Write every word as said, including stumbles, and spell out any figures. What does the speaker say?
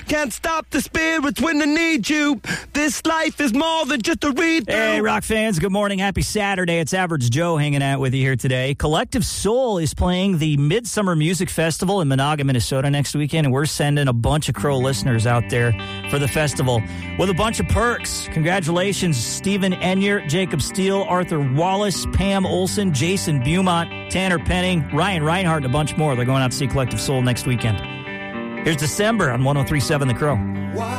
Can't stop the spirits when they need you. This life is more than just a read through. Hey, rock fans, good morning. Happy Saturday. It's Average Joe hanging out with you here today. Collective Soul is playing the Midsummer Music Festival in Monaga, Minnesota next weekend, and we're sending a bunch of Crow listeners out there for the festival with a bunch of perks. Congratulations, Stephen Enyer, Jacob Steele, Arthur Wallace, Pam Olson, Jason Beaumont, Tanner Penning, Ryan Reinhardt, and a bunch more. They're going out to see Collective Soul next weekend. Here's December on one oh three point seven The Crow.